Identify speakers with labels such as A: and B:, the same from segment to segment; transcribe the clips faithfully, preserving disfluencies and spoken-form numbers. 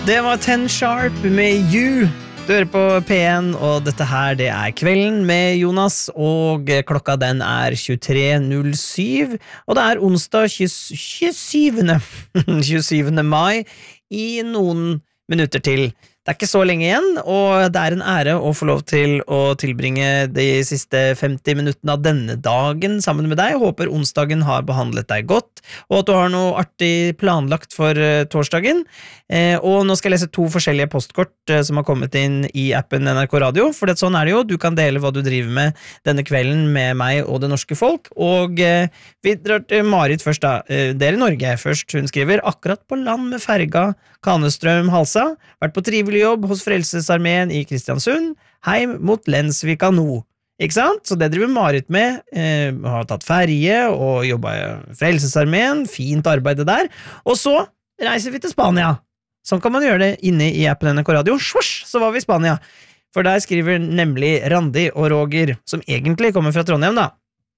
A: Det var Ten Sharp med You. Du hører på P en, og dette her det er Kvelden med Jonas, og klokka den er tjuetre null syv, og det er onsdag tjuesyvende tjuesyvende mai i noen minutter til. Det er ikke så lenge igjen, og det er en ære å få lov til å tilbringe de siste femti minuttene av denne dagen sammen med deg. Jeg håper onsdagen har behandlet deg godt, og at du har noe artig planlagt for uh, torsdagen. Eh, og nå skal jeg lese to forskjellige postkort uh, som har kommet inn i appen N R K Radio, for det, sånn er det jo. Du kan dele hva du driver med denne kvelden med meg og det norske folk, og uh, vi drar til Marit først da. Uh, det er i Norge først. Hun skriver, akkurat på land med ferga Kanestrøm Halsa, vært på trivelig jobb hos Frelsesarmeen i Kristiansund, heim mot Lensvika nå. Ikke sant? Så det driver Marit med, eh, har tatt ferje og jobbet i Frelsesarmeen, fint arbeid der, og så reiser vi til Spania. Sånn kan man gjøre det inne i appen N R K Radio. Svosj, så var vi i Spania. For der skriver nemlig Randi og Roger, som egentlig kommer fra Trondheim da.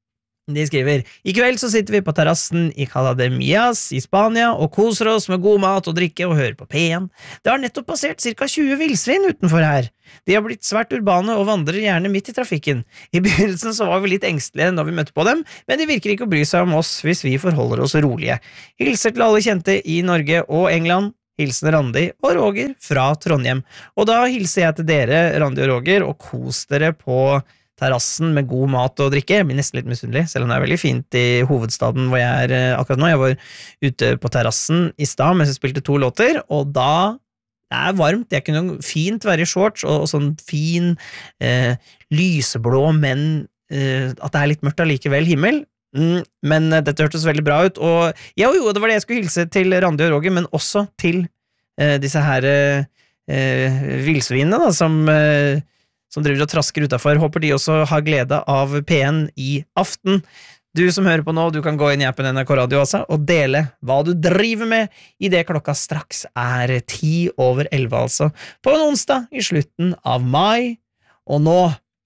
A: De skriver, i kveld så sitter vi på terrassen i Calademias i Spania og koser oss med god mat og drikke og hører på P en. Det har nettopp passert cirka tjue villsvin utenfor her. De har blitt svært urbane og vandrer gjerne midt i trafikken. I begynnelsen så var vi litt engstelige når vi møtte på dem, men de virker ikke å bry seg om oss hvis vi forholder oss rolige. Hilser til alle kjente i Norge og England. Hilsen Randi og Roger fra Trondheim. Og da hilser jeg til dere, Randi og Roger, og kos dere på terrassen med god mat og drikke. Jeg blir nesten litt misunnelig, selv om det er veldig fint i hovedstaden hvor jeg er akkurat nå. Jeg var ute på terrassen i stad mens jeg spilte to låter, og da det er varmt. Jeg kunne fint være i shorts og, og sånn fin eh, lyseblå, men eh, at det er litt mørkt allikevel himmel. Mm, men eh, dette hørtes veldig bra ut, og ja, jo, det var det jeg skulle hilse til Randi og Roger, men også til eh, disse her eh, villsvinene da, som eh, som driver og trasker utenfor. Håper de også har glede av P en i aften. Du som hører på nå, du kan gå inn i appen N R K Radio også, og dele hva du driver med i det klokka straks er ti over elleve, altså, på en onsdag i slutten av mai. Og nå,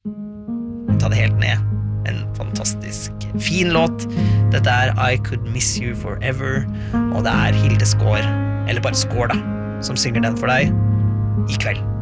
A: ta det helt ned. En fantastisk fin låt. Dette er I Could Miss You Forever, og det er Hilde Skår, eller bare Skår da, som synger den for deg i kveld.